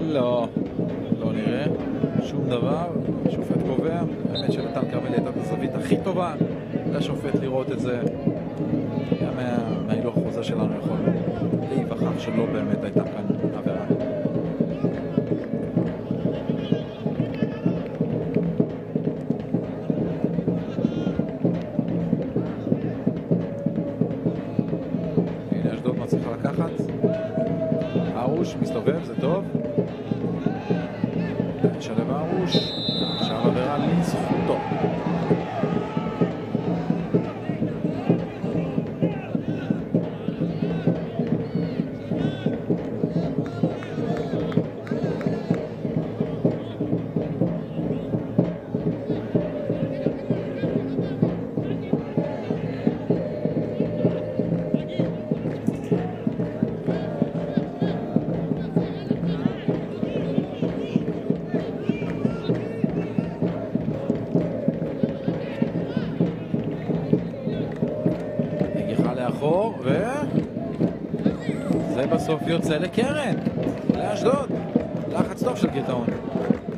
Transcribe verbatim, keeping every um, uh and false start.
לא, לא נראה שום דבר. שופט קובע, האמת שביתר כרמל הייתה בזווית הכי טובה לשופט לראות את זה. היה מה, מההילוך החוזה שלנו יכול להיווכח שלא באמת הייתה כאן עבירה. הנה אשדוד מצליחה לקחת, ארוש מסתובב, זה טוב, שלב ארוש, עכשיו עבירה לזכותו. לאחור, וזה בסוף יוצא לקרן, לאשדוד. לחץ טוב של גטאון.